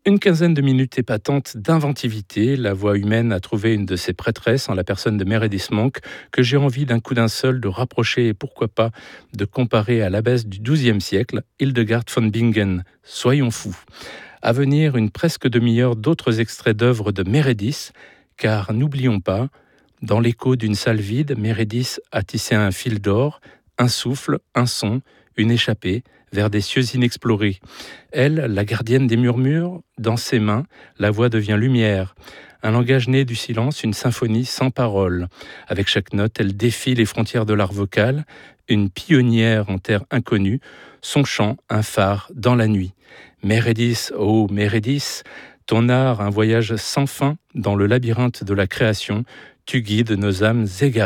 Une quinzaine de minutes épatantes d'inventivité, la voix humaine a trouvé une de ses prêtresses en la personne de Meredith Monk, que j'ai envie d'un coup d'un seul de rapprocher et pourquoi pas de comparer à l'abbesse du XIIe siècle, Hildegard von Bingen. Soyons fous. À venir, une presque demi-heure d'autres extraits d'œuvres de Meredith, car n'oublions pas, dans l'écho d'une salle vide, Meredith a tissé un fil d'or, un souffle, un son, une échappée, vers des cieux inexplorés. Elle, la gardienne des murmures, dans ses mains, la voix devient lumière. Un langage né du silence, une symphonie sans parole. Avec chaque note, elle défie les frontières de l'art vocal, une pionnière en terre inconnue, son chant, un phare dans la nuit. Meredith, oh Meredith, ton art, un voyage sans fin dans le labyrinthe de la création, tu guides nos âmes égarées.